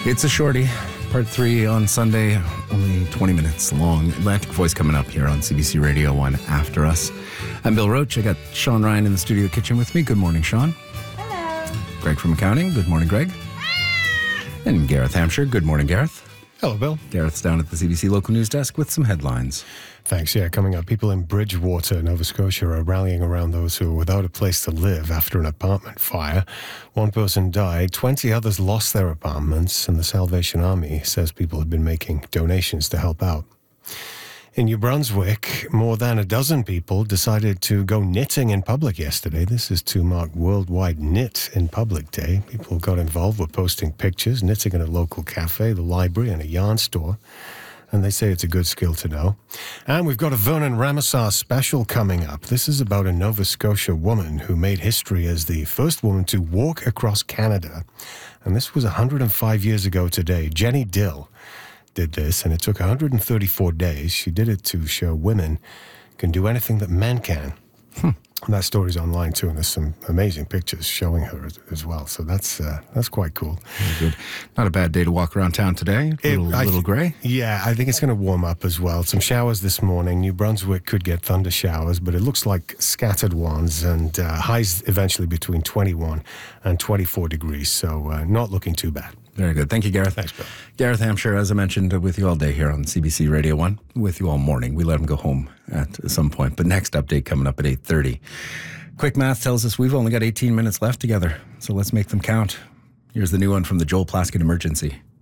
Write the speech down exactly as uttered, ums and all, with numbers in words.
It's a shorty. Part three on Sunday, only twenty minutes long. Atlantic Voice coming up here on C B C Radio one after us. I'm Bill Roach. I got Sean Ryan in the studio kitchen with me. Good morning, Sean. Hello. Greg from accounting. Good morning, Greg. And Gareth Hampshire. Good morning, Gareth. Hello, Bill. Gareth's down at the C B C local news desk with some headlines. Thanks. Yeah, coming up, people in Bridgewater, Nova Scotia are rallying around those who are without a place to live after an apartment fire. One person died, twenty others lost their apartments, and the Salvation Army says people have been making donations to help out. In New Brunswick, more than a dozen people decided to go knitting in public yesterday. This is to mark Worldwide Knit in Public Day. People got involved with posting pictures, knitting in a local cafe, the library, and a yarn store. And they say it's a good skill to know. And we've got a Vernon Ramasar special coming up. This is about a Nova Scotia woman who made history as the first woman to walk across Canada. And this was one hundred five years ago today. Jenny Dill did this, and it took one hundred thirty-four days. She did it to show women can do anything that men can. Hmm. And that story's online too, and there's some amazing pictures showing her as, as well. So that's uh, that's quite cool. Very good. Not a bad day to walk around town today. A little, it, I, little gray. Yeah, I think it's going to warm up as well. Some showers this morning. New Brunswick could get thunder showers, but it looks like scattered ones, and uh, highs eventually between twenty-one and twenty-four degrees. So uh, not looking too bad. Very good. Thank you, Gareth. Thanks, Bill. Gareth Hampshire, as I mentioned, with you all day here on C B C Radio one, with you all morning. We let him go home at some point, but next update coming up at eight thirty. Quick math tells us we've only got eighteen minutes left together, so let's make them count. Here's the new one from the Joel Plaskett Emergency.